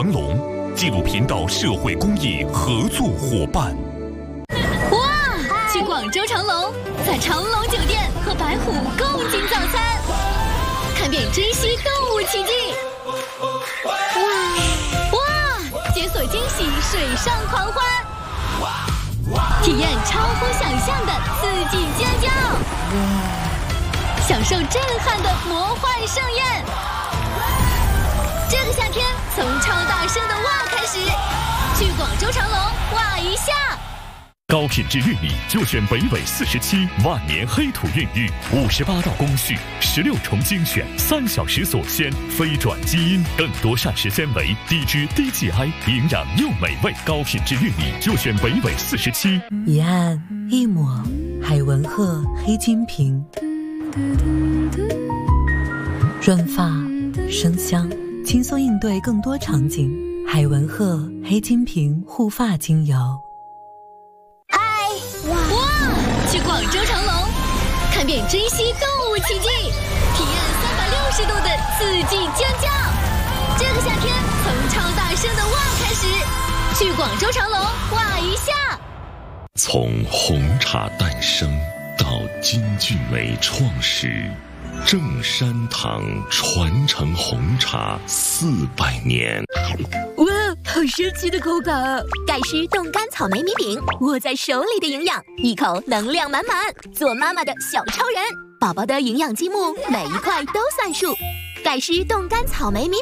长隆，纪录频道社会公益合作伙伴。 哇！去广州长隆，在长隆酒店和白虎共进早餐，看遍珍稀动物奇迹。哇！解锁惊喜水上狂欢，体验超乎想象的刺激尖叫，享受震撼的魔幻盛宴。这个夏天，从超大声的哇开始，去广州长隆哇一下。 高品质玉米就选北纬47万年黑土孕育，58道工序，16重精选，3小时锁鲜，非转基因，更多膳食纤维，低脂低 GI， 营养又美味。高品质玉米就选北纬47。 一按一抹，海文鹤黑金瓶，润发生香，轻松应对更多场景。海文鹤黑金瓶护发精油。 哇！去广州长隆，看遍珍稀动物奇迹，体验360度的刺激尖叫。这个夏天，从超大声的哇开始，去广州长隆哇一下。 从红茶诞生到金骏眉创始，正山堂传承红茶400年。 哇，好神奇的口感啊！盖诗冻干草莓米饼，握在手里的营养，一口能量满满，做妈妈的小超人。宝宝的营养积木，每一块都算数。盖诗冻干草莓米